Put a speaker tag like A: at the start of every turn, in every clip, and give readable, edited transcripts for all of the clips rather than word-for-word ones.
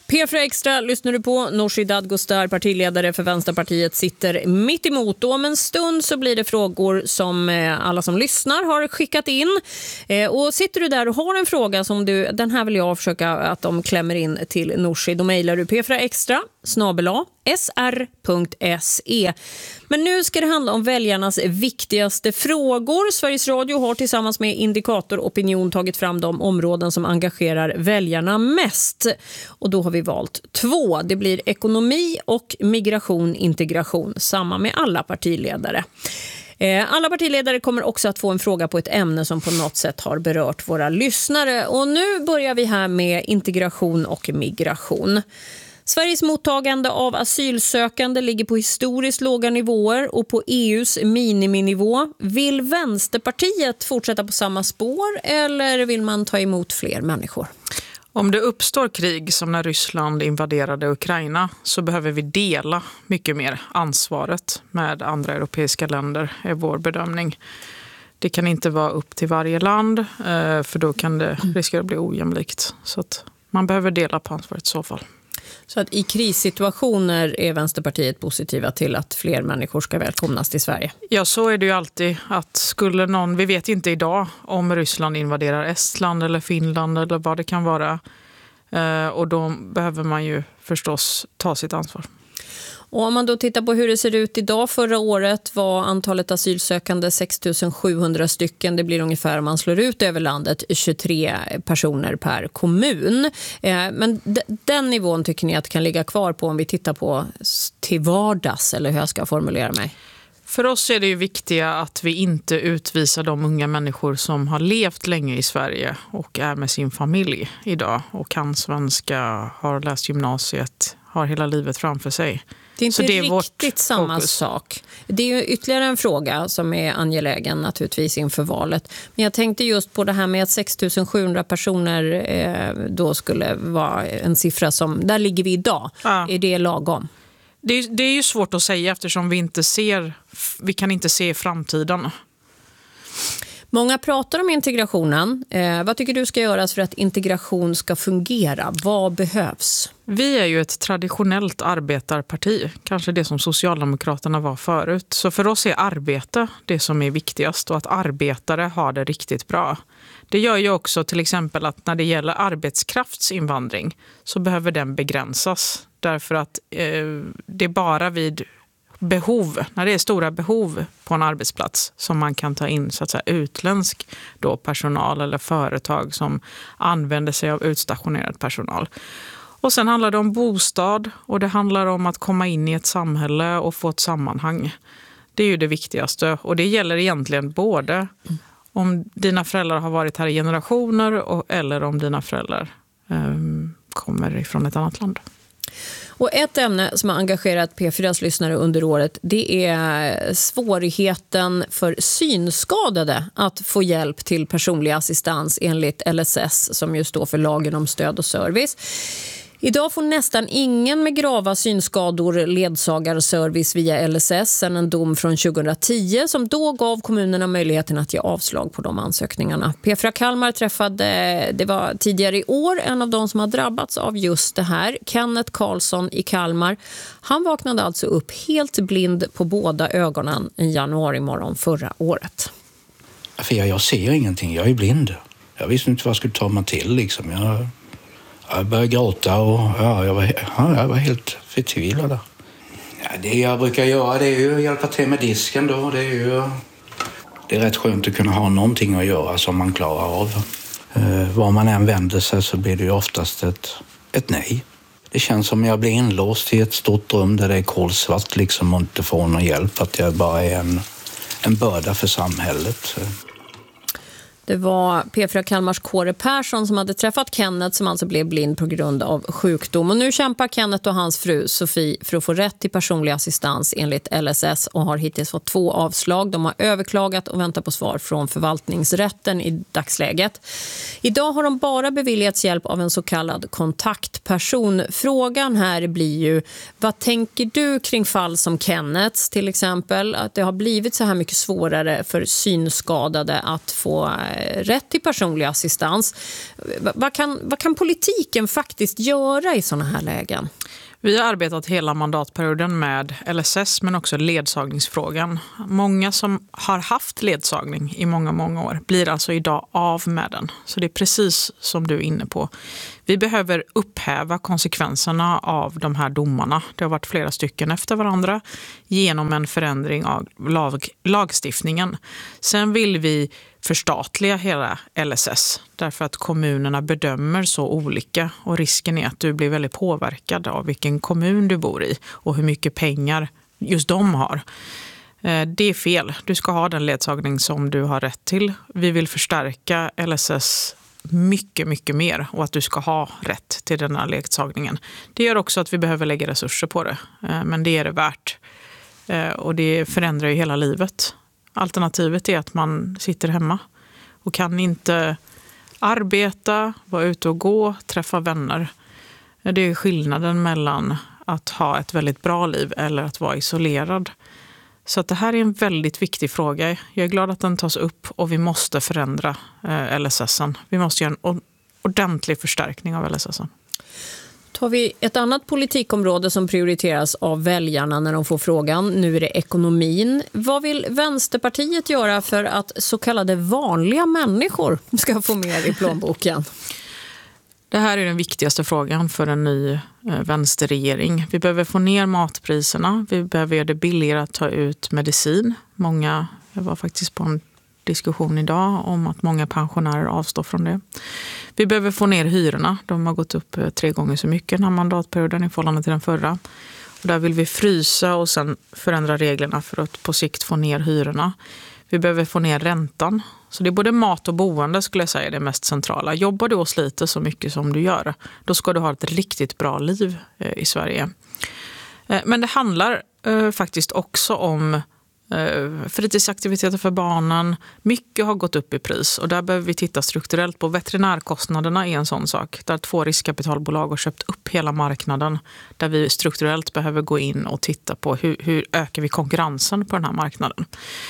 A: P4 Extra lyssnar du på. Nooshi Dadgostar, partiledare för Vänsterpartiet, sitter mitt emot. Om en stund så blir det frågor som alla som lyssnar har skickat in. Och sitter du där och har en fråga som den här vill jag försöka att de klämmer in till Nooshi, då mejlar du p4extra@sr.se. Men nu ska det handla om väljarnas viktigaste frågor. Sveriges Radio har tillsammans med Indikator Opinion tagit fram de områden som engagerar väljarna mest. Och då har vi valt 2. Det blir ekonomi och migration, integration, samma med alla partiledare. Alla partiledare kommer också att få en fråga på ett ämne som på något sätt har berört våra lyssnare. Och nu börjar vi här med integration och migration. Sveriges mottagande av asylsökande ligger på historiskt låga nivåer och på EUs miniminivå. Vill Vänsterpartiet fortsätta på samma spår eller vill man ta emot fler människor?
B: Om det uppstår krig som när Ryssland invaderade Ukraina så behöver vi dela mycket mer ansvaret med andra europeiska länder, är vår bedömning. Det kan inte vara upp till varje land för då kan det riskera att bli ojämlikt. Så att man behöver dela på ansvaret i så fall.
A: Så att i krissituationer är Vänsterpartiet positiva till att fler människor ska välkomnas till Sverige?
B: Ja, så är det ju alltid. Att skulle någon, vi vet inte idag om Ryssland invaderar Estland eller Finland eller vad det kan vara. Och då behöver man ju förstås ta sitt ansvar.
A: Och om man då tittar på hur det ser ut idag, förra året var antalet asylsökande 6 700 stycken. Det blir ungefär, om man slår ut över landet, 23 personer per kommun. Men den nivån tycker ni att kan ligga kvar på om vi tittar på till vardags, eller hur jag ska formulera mig?
B: För oss är det ju viktiga att vi inte utvisar de unga människor som har levt länge i Sverige och är med sin familj idag och kan svenska, har läst gymnasiet, har hela livet framför sig.
A: Det är inte riktigt samma sak. Det är ju ytterligare en fråga som är angelägen naturligtvis inför valet. Men jag tänkte just på det här med att 6 700 personer då skulle vara en siffra som, där ligger vi idag. Ja. Är det lagom?
B: Det är ju svårt att säga eftersom vi kan inte se framtiden.
A: Många pratar om integrationen. Vad tycker du ska göras för att integration ska fungera? Vad behövs?
B: Vi är ju ett traditionellt arbetarparti. Kanske det som Socialdemokraterna var förut. Så för oss är arbete det som är viktigast och att arbetare har det riktigt bra. Det gör ju också till exempel att när det gäller arbetskraftsinvandring så behöver den begränsas. Därför att det är bara vid behov, när det är stora behov på en arbetsplats som man kan ta in så att säga utländsk då personal eller företag som använder sig av utstationerad personal. Och sen handlar det om bostad och det handlar om att komma in i ett samhälle och få ett sammanhang. Det är ju det viktigaste och det gäller egentligen både om dina föräldrar har varit här i generationer eller om dina föräldrar kommer ifrån ett annat land.
A: Och ett ämne som har engagerat P4s lyssnare under året, det är svårigheten för synskadade att få hjälp till personlig assistans enligt LSS, som just står för lagen om stöd och service. Idag får nästan ingen med grava synskador ledsagarservice via LSS sedan en dom från 2010 som då gav kommunerna möjligheten att ge avslag på de ansökningarna. P4 Kalmar träffade, det var tidigare i år, en av de som har drabbats av just det här, Kenneth Karlsson i Kalmar. Han vaknade alltså upp helt blind på båda ögonen en januari morgon förra året.
C: För jag ser ingenting, jag är blind. Jag visste inte vad jag skulle ta mig till liksom. Jag började gråta och jag var helt förtvivlad. Ja, det jag brukar göra det är ju att hjälpa till med disken då. Det är rätt skönt att kunna ha någonting att göra som man klarar av. Var man än vänder sig så blir det ju oftast ett nej. Det känns som jag blir inlåst i ett stort rum där det är kolsvart liksom och inte får någon hjälp. Att jag bara är en börda för samhället.
A: Det var P4 Kalmars Kåre Persson som hade träffat Kenneth som alltså blev blind på grund av sjukdom. Och nu kämpar Kenneth och hans fru Sofie för att få rätt till personlig assistans enligt LSS och har hittills fått 2 avslag. De har överklagat och väntar på svar från förvaltningsrätten i dagsläget. Idag har de bara beviljats hjälp av en så kallad kontaktperson. Frågan här blir ju, vad tänker du kring fall som Kenneths till exempel? Att det har blivit så här mycket svårare för synskadade att få rätt till personlig assistans. Vad kan politiken faktiskt göra i såna här lägen?
B: Vi har arbetat hela mandatperioden med LSS men också ledsagningsfrågan. Många som har haft ledsagning i många år blir alltså idag av med den. Så det är precis som du är inne på. Vi behöver upphäva konsekvenserna av de här domarna. Det har varit flera stycken efter varandra genom en förändring av lagstiftningen. Sen vill vi förstatliga hela LSS därför att kommunerna bedömer så olika och risken är att du blir väldigt påverkad av vilken kommun du bor i och hur mycket pengar just de har. Det är fel. Du ska ha den ledsagning som du har rätt till. Vi vill förstärka LSS mycket mer och att du ska ha rätt till den här ledsagningen. Det gör också att vi behöver lägga resurser på det, men det är det värt. Och det förändrar ju hela livet. Alternativet är att man sitter hemma och kan inte arbeta, vara ute och gå, träffa vänner. Det är skillnaden mellan att ha ett väldigt bra liv eller att vara isolerad. Så att det här är en väldigt viktig fråga. Jag är glad att den tas upp och vi måste förändra LSS:en. Vi måste göra en ordentlig förstärkning av LSS:en.
A: Tar vi ett annat politikområde som prioriteras av väljarna när de får frågan. Nu är det ekonomin. Vad vill Vänsterpartiet göra för att så kallade vanliga människor ska få mer i plånboken?
B: Det här är den viktigaste frågan för en ny vänsterregering. Vi behöver få ner matpriserna. Vi behöver göra det billigare att ta ut medicin. Jag var faktiskt på en diskussion idag om att många pensionärer avstår från det. Vi behöver få ner hyrorna. De har gått upp 3 gånger så mycket den här mandatperioden i förhållande till den förra. Och där vill vi frysa och sen förändra reglerna för att på sikt få ner hyrorna. Vi behöver få ner räntan. Så det är både mat och boende skulle jag säga är det mest centrala. Jobbar du och sliter så mycket som du gör, då ska du ha ett riktigt bra liv i Sverige. Men det handlar faktiskt också om fritidsaktiviteter för barnen. Mycket har gått upp i pris och där behöver vi titta strukturellt på. Veterinärkostnaderna är en sån sak. Där 2 riskkapitalbolag har köpt upp hela marknaden. Där vi strukturellt behöver gå in och titta på hur ökar vi konkurrensen på den här marknaden.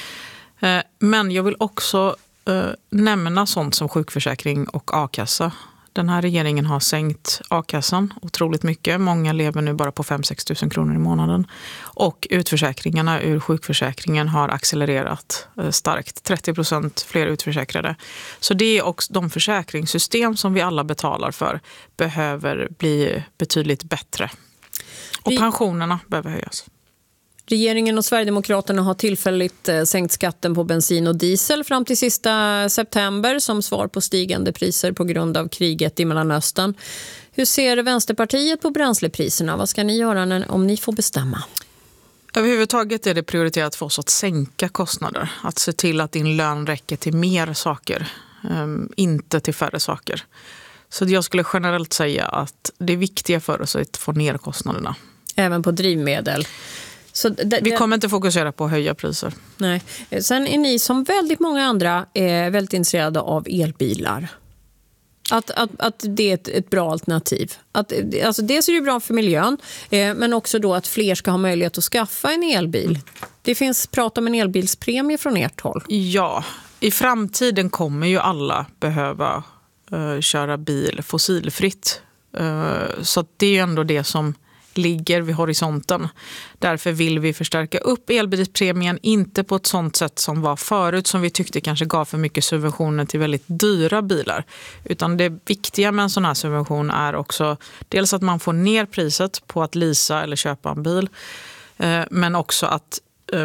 B: Men jag vill också nämna sånt som sjukförsäkring och a-kassa. Den här regeringen har sänkt a-kassan otroligt mycket. Många lever nu bara på 5-6 000 kronor i månaden. Och utförsäkringarna ur sjukförsäkringen har accelererat starkt. 30% fler utförsäkrade. Så det är också de försäkringssystem som vi alla betalar för behöver bli betydligt bättre. Och pensionerna behöver höjas.
A: Regeringen och Sverigedemokraterna har tillfälligt sänkt skatten på bensin och diesel fram till sista september som svar på stigande priser på grund av kriget i Mellanöstern. Hur ser Vänsterpartiet på bränslepriserna? Vad ska ni göra om ni får bestämma?
B: Överhuvudtaget är det prioriterat för oss att sänka kostnader. Att se till att din lön räcker till mer saker, inte till färre saker. Så jag skulle generellt säga att det är viktiga för oss att få ner kostnaderna.
A: Även på drivmedel?
B: Vi kommer inte fokusera på att höja priser.
A: Nej. Sen är ni som väldigt många andra väldigt intresserade av elbilar. Att det är ett bra alternativ. Alltså dels är det bra för miljön men också då att fler ska ha möjlighet att skaffa en elbil. Det finns prat om en elbilspremie från ert håll. Ja,
B: i framtiden kommer ju alla behöva köra bil fossilfritt. Så det är ju ändå det som ligger vid horisonten. Därför vill vi förstärka upp elbilspremien, inte på ett sånt sätt som var förut som vi tyckte kanske gav för mycket subventioner till väldigt dyra bilar. Utan det viktiga med en sån här subvention är också dels att man får ner priset på att leasa eller köpa en bil, men också att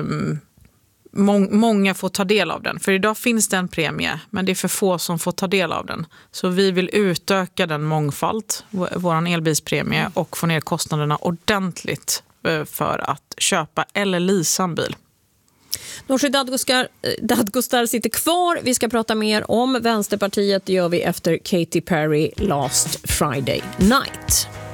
B: många får ta del av den. För idag finns det en premie, men det är för få som får ta del av den. Så vi vill utöka den mångfald, vår elbilspremie, och få ner kostnaderna ordentligt för att köpa eller leasa en bil.
A: Nooshi Dadgostar sitter kvar. Vi ska prata mer om Vänsterpartiet. Det gör vi efter Katy Perry Last Friday Night.